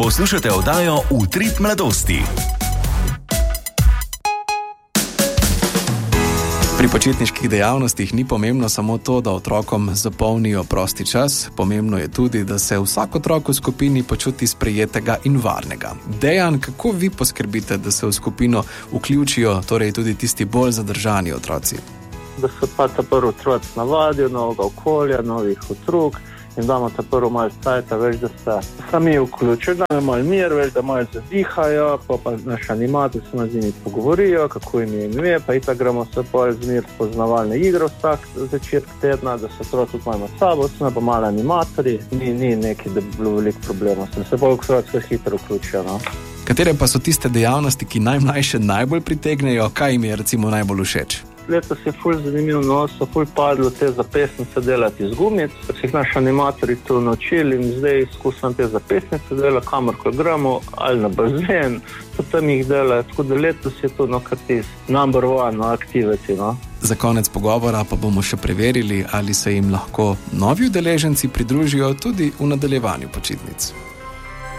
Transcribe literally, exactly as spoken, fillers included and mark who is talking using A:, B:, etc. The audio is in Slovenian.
A: Poslušate oddajo Utrip mladosti.
B: Pri počitniških dejavnostih ni pomembno samo to, da otrokom zapolnijo prosti čas, pomembno je tudi, da se vsak otrok v skupini počuti sprejetega in varnega. Dejan, kako vi poskrbite, da se v skupino vključijo torej tudi tisti bolj zadržani otroci?
C: Da se pa ta prvi otroci navadijo novega okolja, novih otrok in damo ta prvo malo cajta, veš, da se sami vključijo, da je malo mir, veš, da malo zadihajo, pa pa naš animator se z njimi pogovorijo, kako jim je ime, pa itak gremo se pol z mir poznavalne igre vsak začetek tedna, da se otroci tudi malo med sabo, smo pa malo animatorji, ni, ni neki, da bi bilo veliko problemov, sem se bolj otroci hitro vključijo, no.
B: Katere pa so tiste dejavnosti, ki najmlajše najbolj pritegnejo, kaj jim je recimo najbolj všeč?
C: Letos je ful zanimivo, no, so ful padlo te zapestnice delati iz gumic, so jih naši animatorji to naučili in zdaj izkušam te zapestnice delati, kamorkoli gremo, ali na bazen, potem jih delajo, tako da letos je to no, kar tis number one no, activity, no.
B: Za konec pogovora pa bomo še preverili, ali se jim lahko novi udeleženci pridružijo tudi v nadaljevanju počitnic.